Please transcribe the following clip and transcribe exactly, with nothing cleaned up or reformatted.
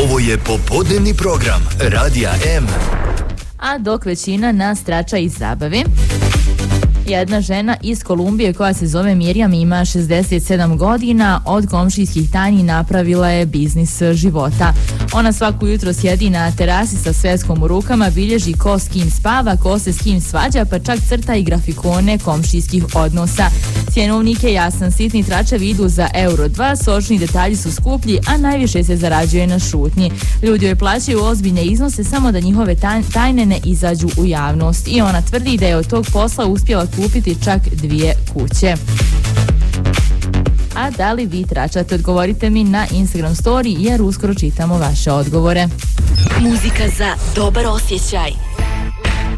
Ovo je popodnevni program Radija M. A dok većina nas trača iz zabavi, jedna žena iz Kolumbije koja se zove Mirjam, ima šezdeset sedam godina, od komšijskih tajni napravila je biznis života. Ona svako jutro sjedi na terasi sa sveskom u rukama, bilježi ko s kim spava, ko se s kim svađa, pa čak crta i grafikone komšijskih odnosa. Cjenovnik je jasan, sitni tračevi idu za euro dva, sočni detalji su skuplji, a najviše se zarađuje na šutnji. Ljudi joj plaćaju ozbiljne iznose samo da njihove tajne ne izađu u javnost, i ona tvrdi da je od tog posla uspjela kupiti čak dvije kuće. A da li vi tračate? Odgovorite mi na Instagram story jer uskoro čitamo vaše odgovore. Muzika za dobar osjećaj.